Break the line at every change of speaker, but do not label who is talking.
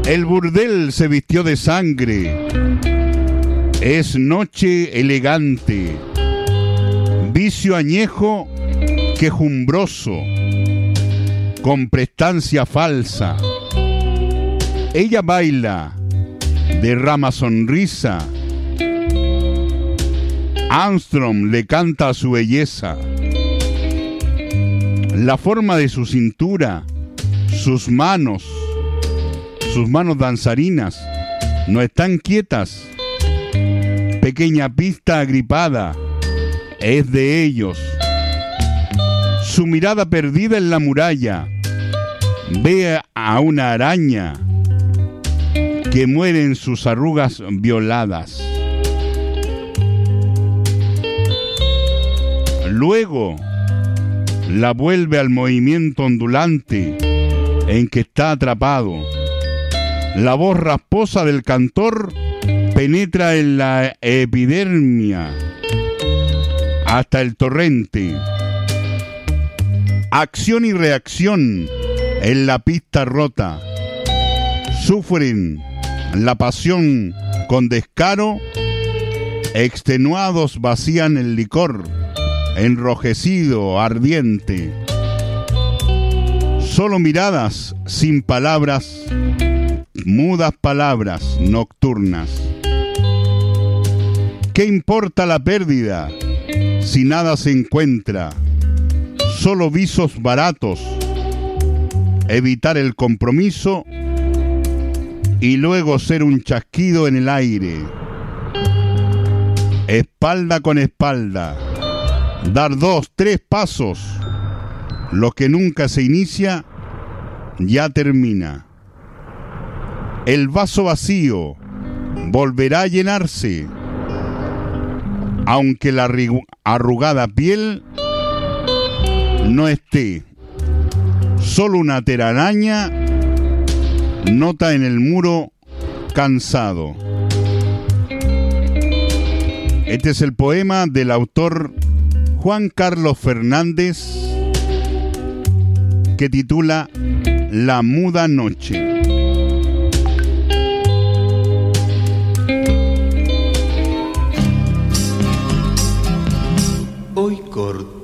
El burdel se vistió de sangre. Es noche elegante. Vicio añejo quejumbroso, con prestancia falsa. Ella baila, derrama sonrisa. Armstrong le canta a su belleza. La forma de su cintura, sus manos danzarinas, no están quietas. Pequeña pista agripada, es de ellos. Su mirada perdida en la muralla, ve a una araña que muere en sus arrugas violadas. Luego la vuelve al movimiento ondulante en que está atrapado. La voz rasposa del cantor penetra en la epidermia hasta el torrente. Acción y reacción en la pista rota. Sufren la pasión con descaro. Extenuados vacían el licor, enrojecido, ardiente. Solo miradas sin palabras, mudas palabras nocturnas. ¿Qué importa la pérdida si nada se encuentra? Solo visos baratos, evitar el compromiso y luego ser un chasquido en el aire. Espalda con espalda, dar 2, 3 pasos. Lo que nunca se inicia, ya termina. El vaso vacío volverá a llenarse, aunque la arrugada piel no esté. Solo una telaraña nota en el muro cansado. Este es el poema del autor Juan Carlos Fernández, que titula La muda noche.
Hoy corto